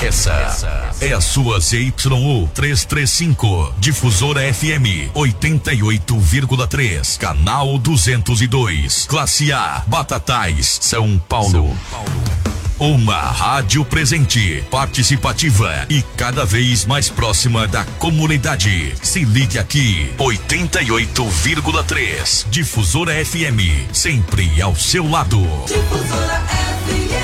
Essa é a sua ZYU 335, Difusora FM 88,3, canal 202, classe A, Batatais, São Paulo. Uma rádio presente, participativa e cada vez mais próxima da comunidade. Se ligue aqui, 88,3. Difusora FM, sempre ao seu lado. Difusora FM.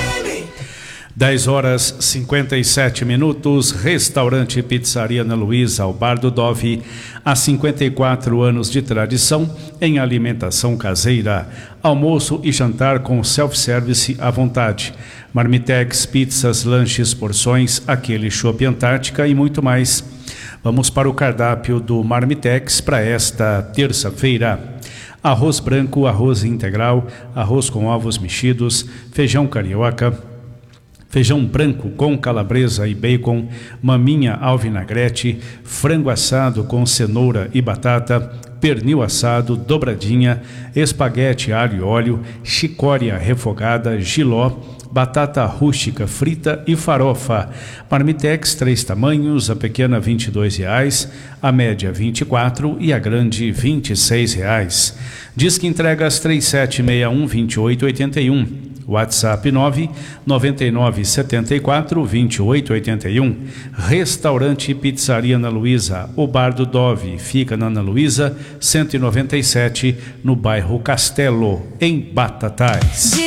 10h57. Restaurante e Pizzaria Ana Luísa, ao Bar do Dove, há 54 anos de tradição em alimentação caseira. Almoço e jantar com self-service à vontade. Marmitex, pizzas, lanches, porções, aquele chopp Antártica e muito mais. Vamos para o cardápio do Marmitex para esta terça-feira. Arroz branco, arroz integral, arroz com ovos mexidos, feijão carioca, feijão branco com calabresa e bacon, maminha ao vinagrete, frango assado com cenoura e batata, pernil assado, dobradinha, espaguete alho e óleo, chicória refogada, jiló, batata rústica frita e farofa. Marmitex 3 tamanhos, a pequena R$ 22,00, a média R$ 24,00 e a grande R$ 26,00. Disque entregas 3761-2881. WhatsApp 99974-2881. Restaurante e Pizzaria Ana Luísa, o Bar do Dove, fica na Ana Luísa 197, no bairro Castelo, em Batatais.